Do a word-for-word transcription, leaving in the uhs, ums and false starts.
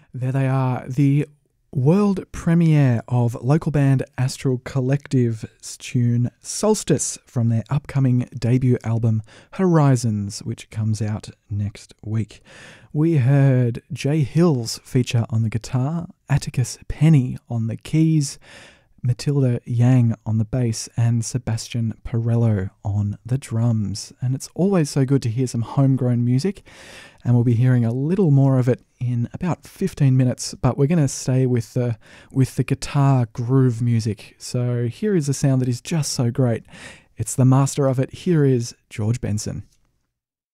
There they are, the world premiere of local band Astral Collective's tune Solstice from their upcoming debut album Horizons, which comes out next week. We heard Jay Hills feature on the guitar, Atticus Penny on the keys, Matilda Yang on the bass, and Sebastian Perello on the drums. And it's always so good to hear some homegrown music, and we'll be hearing a little more of it in about fifteen minutes, but we're going to stay with the, with the guitar groove music. So here is a sound that is just so great. It's the master of it. Here is George Benson.